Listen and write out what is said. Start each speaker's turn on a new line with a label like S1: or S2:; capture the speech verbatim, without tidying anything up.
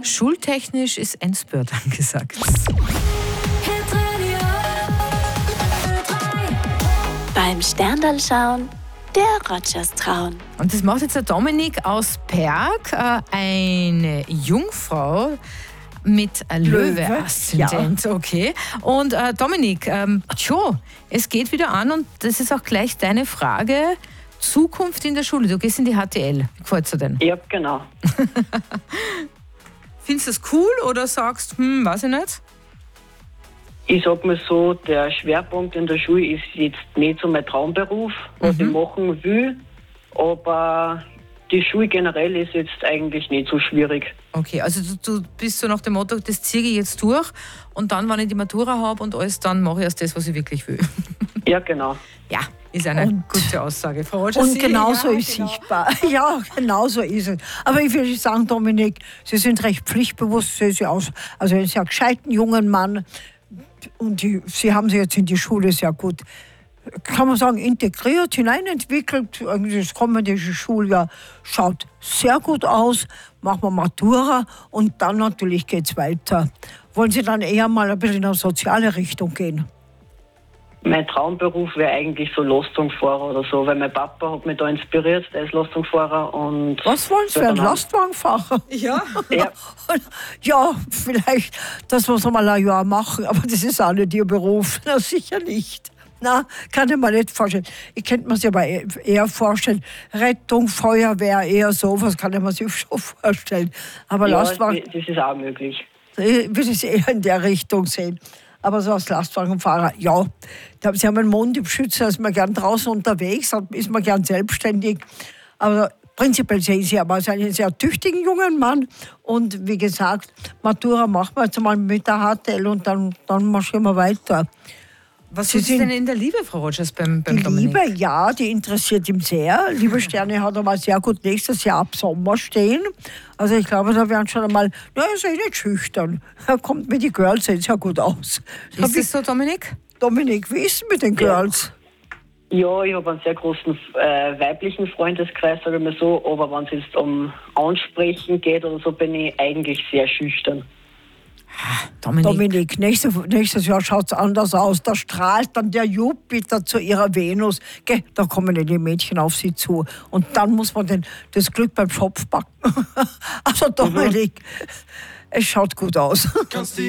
S1: Schultechnisch ist Endspurt angesagt.
S2: Beim Sterndal schauen, der Rogers trauen.
S1: Und das macht jetzt der Dominik aus Perg, äh, eine Jungfrau mit Löwe-Aszendent.
S3: ja.
S1: Okay. Und äh, Dominik, ähm, tjo, es geht wieder an und das ist auch gleich deine Frage. Zukunft in der Schule. Du gehst in die H T L. Wie gefällt dir denn?
S4: Ja, genau.
S1: Findest du das cool oder sagst, hm, weiß ich nicht?
S4: Ich sag mal so, der Schwerpunkt in der Schule ist jetzt nicht so mein Traumberuf, was
S1: Mhm.
S4: ich machen will, aber die Schule generell ist jetzt eigentlich nicht so schwierig.
S1: Okay, also du, du bist so nach dem Motto, das ziehe ich jetzt durch und dann, wenn ich die Matura habe und alles, dann mache ich erst das, was ich wirklich will.
S4: Ja, genau.
S1: Ja, ist eine
S3: Und-
S1: gute Aussage. Frau Rogers,
S3: Und
S1: Sie-
S3: genauso
S1: ja,
S3: ist
S1: genau.
S3: sichtbar. Ja, genauso ist es. Aber ich würde sagen, Dominik, Sie sind recht pflichtbewusst, sehen Sie aus. Also einen sehr gescheiten jungen Mann. Und die, Sie haben sich jetzt in die Schule sehr gut, kann man sagen, integriert, hineinentwickelt. Das kommende Schuljahr schaut sehr gut aus. Machen wir Matura und dann natürlich geht es weiter. Wollen Sie dann eher mal ein bisschen in eine soziale Richtung gehen?
S4: Mein Traumberuf wäre eigentlich so Lastwagenfahrer oder so, weil mein Papa hat mich da inspiriert, der ist Lastwagenfahrer und...
S3: Was wollen Sie, ein Lastwagenfahrer?
S1: Ja.
S4: Ja,
S3: Ja, vielleicht, das muss man mal ein Jahr machen, aber das ist auch nicht Ihr Beruf. Na, sicher nicht. Na, kann ich mir nicht vorstellen. Ich könnte mir sich aber eher vorstellen, Rettung, Feuerwehr, eher sowas kann ich mir sich schon vorstellen. Aber
S4: ja
S3: Lastwagen,
S4: das ist auch möglich.
S3: ich würde es eher in der Richtung sehen. Aber so als Lastwagenfahrer, ja, da- Sie haben einen Mond im Schützen, da ist man gern draußen unterwegs, da ist man gern selbstständig. Aber prinzipiell sehe ich Sie aber als einen sehr tüchtigen jungen Mann. Und wie gesagt, Matura machen wir jetzt mal mit der H T L und dann, dann marschieren wir weiter.
S1: Was
S3: Sie
S1: ist
S3: sind-
S1: denn in der Liebe, Frau Rogers, beim, beim
S3: Die
S1: Dominik?
S3: Liebe, ja, die interessiert ihn sehr. Liebe Sterne hat er mal sehr gut nächstes Jahr ab Sommer stehen. Also ich glaube, da werden schon einmal, na, er ist eh nicht schüchtern. Er kommt mit den Girls, sieht sehr gut aus. Hab
S1: Ist
S3: ich,
S1: es so, Dominik?
S3: Dominik, wie ist es mit den Girls?
S4: Ja, ich habe einen sehr großen äh, weiblichen Freundeskreis, sage ich mal so, aber wenn es jetzt um Ansprechen geht oder so, bin ich eigentlich sehr schüchtern.
S1: Dominik.
S3: Dominik, nächste, nächstes Jahr schaut es anders aus. Da strahlt dann der Jupiter zu ihrer Venus. Gell, da kommen die Mädchen auf sie zu. Und dann muss man den, das Glück beim Schopf backen. Also Dominik, es schaut gut aus.